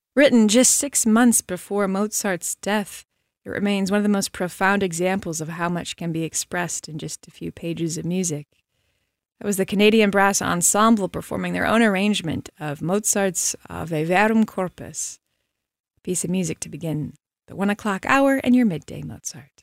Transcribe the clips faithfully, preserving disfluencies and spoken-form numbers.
Written just six months before Mozart's death, it remains one of the most profound examples of how much can be expressed in just a few pages of music. That was the Canadian Brass Ensemble performing their own arrangement of Mozart's Ave Verum Corpus, a piece of music to begin the one o'clock hour and your midday Mozart.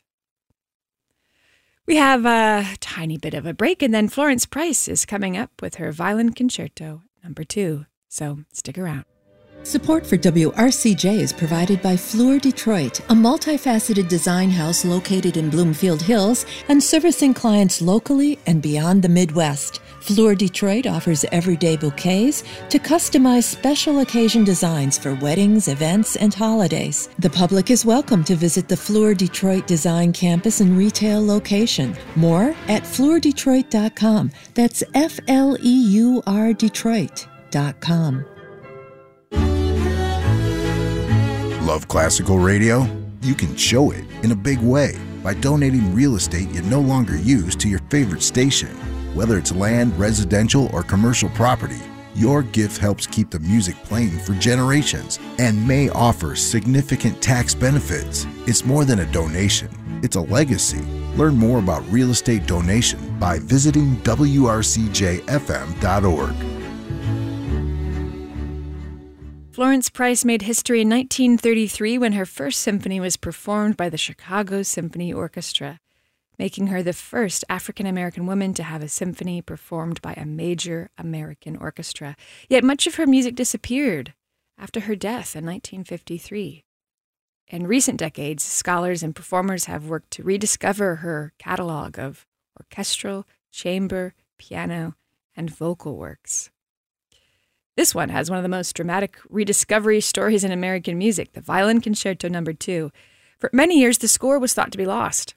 We have a tiny bit of a break, and then Florence Price is coming up with her Violin Concerto number two, so stick around. Support for W R C J is provided by Fluor Detroit, a multifaceted design house located in Bloomfield Hills and servicing clients locally and beyond the Midwest. Fluor Detroit offers everyday bouquets to customize special occasion designs for weddings, events, and holidays. The public is welcome to visit the Fluor Detroit Design Campus and retail location. More at fluor detroit dot com. That's F L E U R Detroit dot com. Love classical radio? You can show it in a big way by donating real estate you no longer use to your favorite station. Whether it's land, residential, or commercial property, your gift helps keep the music playing for generations and may offer significant tax benefits. It's more than a donation, it's a legacy. Learn more about real estate donation by visiting W R C J F M dot org. Florence Price made history in nineteen thirty-three when her first symphony was performed by the Chicago Symphony Orchestra, making her the first African-American woman to have a symphony performed by a major American orchestra. Yet much of her music disappeared after her death in nineteen fifty-three. In recent decades, scholars and performers have worked to rediscover her catalog of orchestral, chamber, piano, and vocal works. This one has one of the most dramatic rediscovery stories in American music, the Violin Concerto number two. For many years, the score was thought to be lost.